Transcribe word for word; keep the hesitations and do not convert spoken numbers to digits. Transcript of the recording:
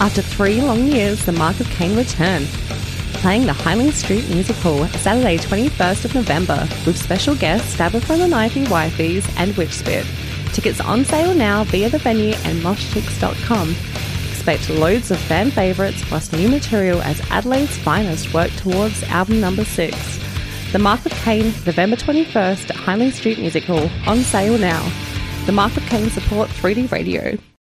After three long years, the Mark of Cain return, playing the Highland Street Music Hall Saturday twenty-first of November with special guests Stabber from the Knifey Wifeys and Witchspit. Tickets on sale now via the venue and mosh tix dot com. Expect loads of fan favourites plus new material as Adelaide's finest work towards album number six. The Mark of Cain, November twenty-first at Highland Street Music Hall, on sale now. The Mark of Cain support three D Radio.